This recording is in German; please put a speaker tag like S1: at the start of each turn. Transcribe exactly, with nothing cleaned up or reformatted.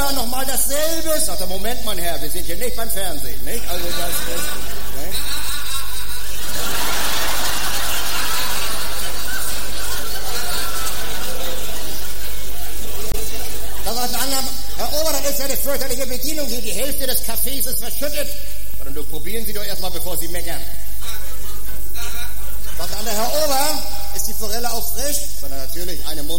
S1: Ober, nochmal dasselbe. Sagt er, Moment, mein Herr, wir sind hier nicht beim Fernsehen, nicht? Also das ist... Nicht? Da sagt ein anderer, Herr Ober, das ist ja eine fürchterliche Bedienung hier, die Hälfte des Kaffees ist verschüttet. Und du, probieren Sie doch erstmal, bevor Sie meckern. Sagt der andere, Herr Ober, ist die Forelle auch frisch? Sondern natürlich eine Mund